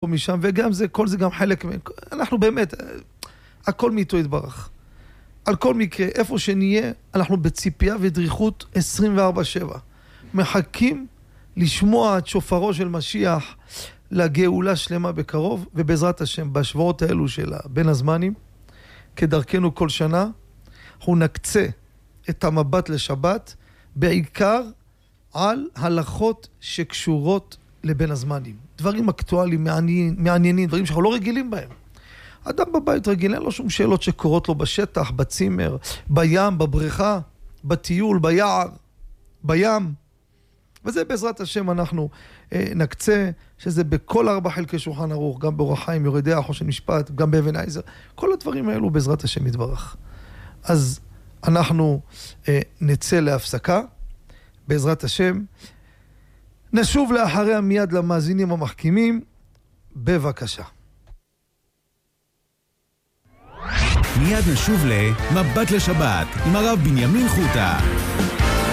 משם, וגם זה, כל זה גם חלק, אנחנו באמת, הכל מאיתו יתברך. על כל מקרה, איפה שנהיה, אנחנו בציפייה ודריכות 24/7. מחכים לשמוע את שופרו של משיח לגאולה שלמה בקרוב, ובעזרת השם, בשבועות האלו של בין הזמנים, כדרכנו כל שנה, אנחנו נקצה את המבט לשבת, בעיקר על הלכות שקשורות לבין הזמנים. דברים אקטואליים, מעניינים, דברים שאנחנו לא רגילים בהם. אדם בבית רגיל, אין לו שום שאלות שקורות לו בשטח, בצימר, בים, בבריכה, בטיול, ביער, בים. וזה בעזרת השם אנחנו נקצה, שזה בכל 4 חלקי שולחן ערוך, גם באורח חיים, יורה דעה, חושן משפט, גם באבן עזר. כל הדברים האלו בעזרת השם יתברך. אז אנחנו נצא להפסקה, בעזרת השם. נשוב לאחריה מיד למאזינים המחכימים. בבקשה. מיד נשוב למבט לשבת עם הרב בנימין חוטה.